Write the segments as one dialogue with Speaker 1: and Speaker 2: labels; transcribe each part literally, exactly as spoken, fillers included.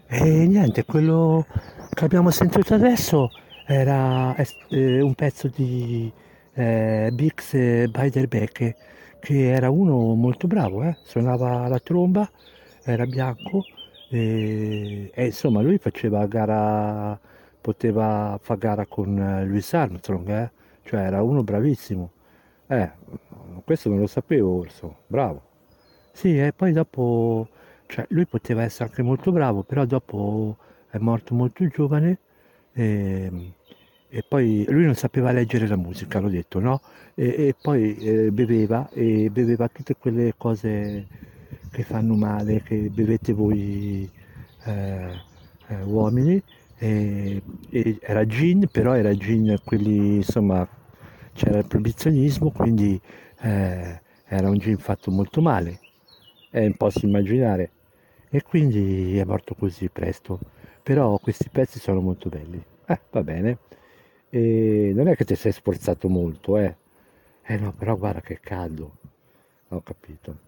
Speaker 1: E niente, quello che abbiamo sentito adesso era es- eh, un pezzo di eh, Bix e Beiderbecke, che era uno molto bravo, eh? Suonava la tromba, era bianco e, e insomma lui faceva gara, poteva fare gara con eh, Louis Armstrong, eh? Cioè era uno bravissimo. Eh, questo non lo sapevo, Orso, bravo. Sì, e poi dopo, cioè lui poteva essere anche molto bravo, però dopo è morto molto giovane e, e poi lui non sapeva leggere la musica, l'ho detto, no? E, e poi eh, beveva e beveva tutte quelle cose che fanno male, che bevete voi eh, eh, uomini. E, e era gin, però era gin quelli, insomma, c'era il proibizionismo, quindi eh, era un gin fatto molto male, eh, posso immaginare. E quindi è morto così presto. Però questi pezzi sono molto belli. Eh, va bene. E non è che ti sei sforzato molto, eh. Eh no, però guarda che caldo. Ho capito.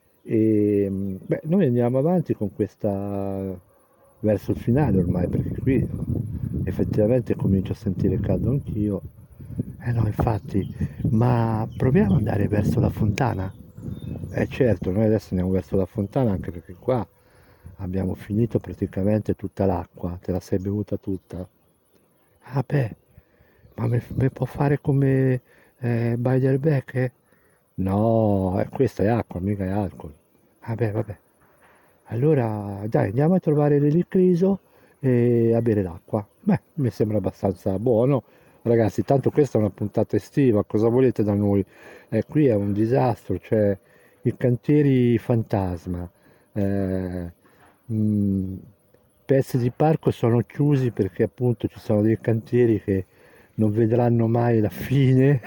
Speaker 1: E beh, noi andiamo avanti con questa verso il finale ormai, perché qui effettivamente comincio a sentire caldo anch'io. Eh no, infatti, ma proviamo ad andare verso la fontana. Eh certo, noi adesso andiamo verso la fontana anche perché qua abbiamo finito praticamente tutta l'acqua, te la sei bevuta tutta. Ah beh, ma mi, mi può fare come eh, Beiderbecke? Eh? No, eh, questa è acqua, mica è alcol. Vabbè, vabbè. Allora, dai, andiamo a trovare l'elicriso e a bere l'acqua. Beh, mi sembra abbastanza buono. Ragazzi, tanto questa è una puntata estiva, cosa volete da noi? Eh, qui è un disastro, cioè i cantieri fantasma. Eh, mh, Pezzi di parco sono chiusi perché appunto ci sono dei cantieri che non vedranno mai la fine,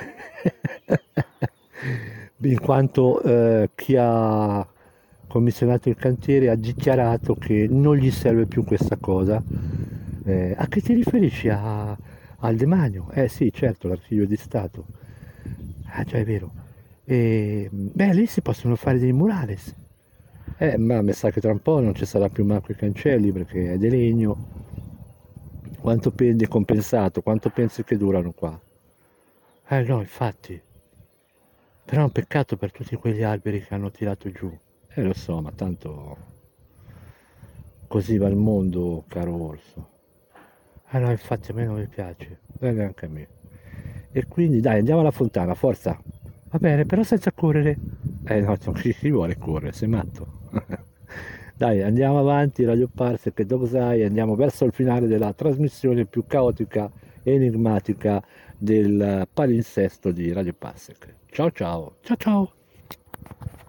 Speaker 1: in quanto eh, chi ha commissionato il cantiere ha dichiarato che non gli serve più questa cosa. Eh, a che ti riferisci? A- al demanio? Eh sì, certo, l'archivio di Stato. Ah, già è vero. E, beh, lì si possono fare dei murales. Eh, ma mi sa che tra un po' non ci sarà più manco i cancelli perché è di legno. Quanto pendi compensato? Quanto pensi che durano qua? Eh no, infatti. Però è un peccato per tutti quegli alberi che hanno tirato giù. Eh lo so, ma tanto così va il mondo, caro orso. Ah no, infatti a me non mi piace. E neanche a me. E quindi dai, andiamo alla fontana, forza. Va bene, però senza correre. Eh no, chi, chi vuole correre? Sei matto. Dai, andiamo avanti, Radio Parsec, che dopo sai, andiamo verso il finale della trasmissione più caotica e enigmatica del palinsesto di Radio Parsec. Ciao ciao, ciao ciao.